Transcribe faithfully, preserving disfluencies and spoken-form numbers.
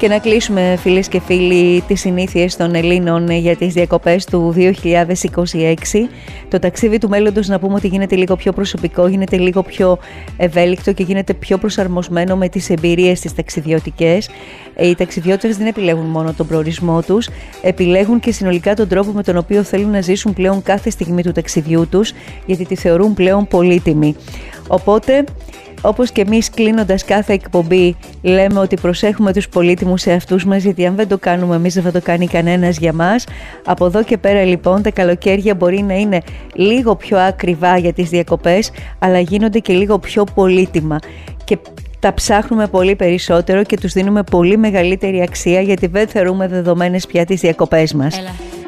Και να κλείσουμε, φίλες και φίλοι, τις συνήθειες των Ελλήνων για τις διακοπές του δύο χιλιάδες είκοσι έξι. Το ταξίδι του μέλλοντος, να πούμε ότι γίνεται λίγο πιο προσωπικό, γίνεται λίγο πιο ευέλικτο και γίνεται πιο προσαρμοσμένο με τις εμπειρίες τις ταξιδιωτικές. Οι ταξιδιώτες δεν επιλέγουν μόνο τον προορισμό τους, επιλέγουν και συνολικά τον τρόπο με τον οποίο θέλουν να ζήσουν πλέον κάθε στιγμή του ταξιδιού τους, γιατί τη θεωρούν πλέον πολύτιμη. Οπότε, όπως και εμείς κλείνοντας κάθε εκπομπή λέμε ότι προσέχουμε τους πολύτιμους εαυτούς μας, γιατί αν δεν το κάνουμε εμείς δεν θα το κάνει κανένας για μας. Από εδώ και πέρα λοιπόν τα καλοκαίρια μπορεί να είναι λίγο πιο ακριβά για τις διακοπές, αλλά γίνονται και λίγο πιο πολύτιμα και τα ψάχνουμε πολύ περισσότερο και τους δίνουμε πολύ μεγαλύτερη αξία, γιατί δεν θεωρούμε δεδομένες πια τις διακοπές μας. Έλα.